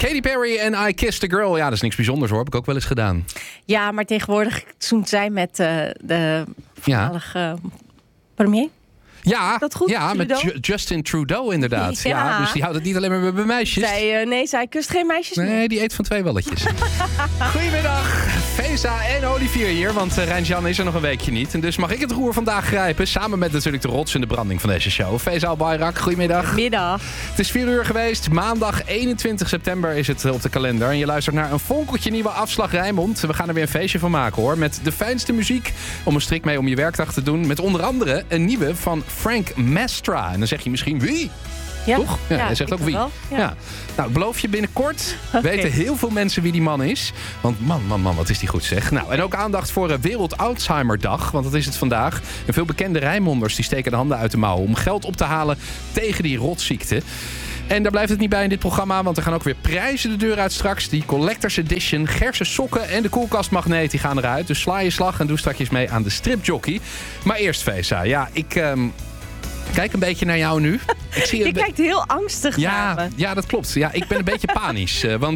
Katy Perry en I Kissed a Girl. Ja, dat is niks bijzonders hoor. Heb ik ook wel eens gedaan. Ja, maar tegenwoordig zoent zij met de voormalige premier. Ja, dat goed? Ja, Trudeau? met Justin Trudeau inderdaad. Ja, dus die houdt het niet alleen maar bij meisjes. Zij kust geen meisjes meer. Nee, die eet van 2 walletjes. Goedemiddag, Feza en Olivier hier. Want Rijn-Jan is er nog een weekje niet. En dus mag ik het roer vandaag grijpen. Samen met natuurlijk de rots en de branding van deze show. Feza Al-Bayrak, goedemiddag. Goedemiddag. Het is 4 uur geweest. Maandag 21 september is het op de kalender. En je luistert naar een fonkeltje nieuwe afslag Rijnmond. We gaan er weer een feestje van maken hoor. Met de fijnste muziek om een strik mee om je werkdag te doen. Met onder andere een nieuwe van Frank Mestra. En dan zeg je misschien wie? Ja. Toch? Ja, hij zegt ook wie. Ja. Nou, beloof je binnenkort weten heel veel mensen wie die man is. Want man, wat is die goed zeg. Nou, en ook aandacht voor Wereld Alzheimerdag. Want dat is het vandaag. En veel bekende Rijnmonders die steken de handen uit de mouwen om geld op te halen tegen die rotziekte. En daar blijft het niet bij in dit programma, want er gaan ook weer prijzen de deur uit straks. Die Collector's Edition, Gerse sokken en de koelkastmagneet die gaan eruit. Dus sla je slag en doe straks mee aan de stripjockey. Maar eerst Feza. Ja, ik kijk een beetje naar jou nu. Ik zie je kijkt heel angstig naar me. Ja, dat klopt. Ja, ik ben een beetje panisch. Want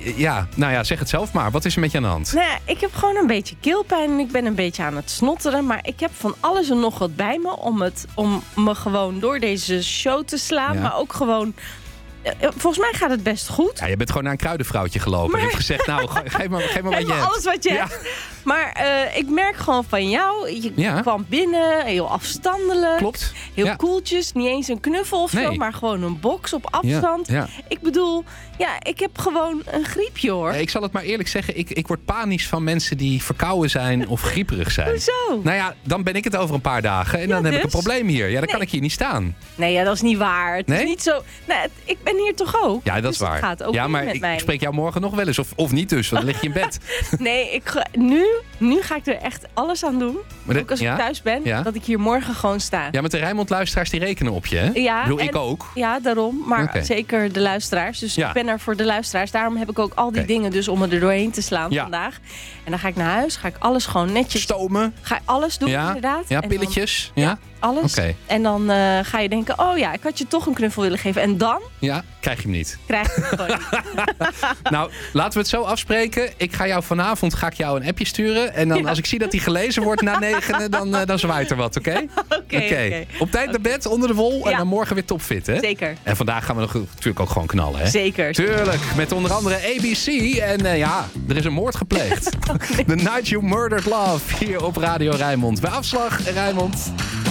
zeg het zelf maar. Wat is er met je aan de hand? Nee, ik heb gewoon een beetje keelpijn en ik ben een beetje aan het snotteren. Maar ik heb van alles en nog wat bij me om me gewoon door deze show te slaan. Maar ook gewoon... Volgens mij gaat het best goed. Ja, je bent gewoon naar een kruidenvrouwtje gelopen. Maar... Je hebt gezegd, nou, geef me wat je hebt. Alles wat je hebt. Maar ik merk gewoon van jou. Je kwam binnen, heel afstandelijk. Klopt. Heel koeltjes. Niet eens een knuffel of zo, maar gewoon een box op afstand. Ja. Ik bedoel, ik heb gewoon een griepje hoor. Ik zal het maar eerlijk zeggen. Ik word panisch van mensen die verkouden zijn of grieperig zijn. Hoezo? Nou ja, dan ben ik het over een paar dagen. En dan heb ik een probleem hier. Ja, dan kan ik hier niet staan. Nee, dat is niet waar. Het is niet zo... Nee, ik ben hier toch ook? Ja, dat is waar. Gaat ook maar met mij. Ik spreek jou morgen nog wel eens. Of niet dus, want dan lig je in bed. Nee, nu ga ik er echt alles aan doen. Ook als ik thuis ben, dat ik hier morgen gewoon sta. Ja, met de Rijnmond-luisteraars die rekenen op je, hè? Ja. Ik ook. Ja, daarom. Maar zeker de luisteraars. Dus ik ben er voor de luisteraars. Daarom heb ik ook al die dingen dus om me er doorheen te slaan vandaag. En dan ga ik naar huis. Ga ik alles gewoon netjes... Stomen. Ga ik alles doen, inderdaad. Ja, pilletjes. Dan, alles. En dan ga je denken, ik had je toch een knuffel willen geven. En dan... Ja, krijg je hem niet. Krijg je hem gewoon niet. Nou, laten we het zo afspreken. Ik ga jou vanavond een appje sturen. En dan als ik zie dat die gelezen wordt na 9, dan zwaait er wat, oké? Oké. Op tijd naar bed, onder de wol. En dan morgen weer topfit, hè? Zeker. En vandaag gaan we natuurlijk ook gewoon knallen, hè? Zeker. Tuurlijk. Met onder andere ABC. En er is een moord gepleegd. The Night You Murdered Love. Hier op Radio Rijnmond. Bij Afslag Rijnmond.